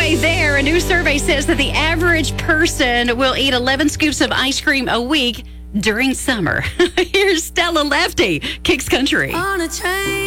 halfway there. A new survey says that the average person will eat 11 scoops of ice cream a week during summer. Here's Stella Lefty, Kicks Country. On a train.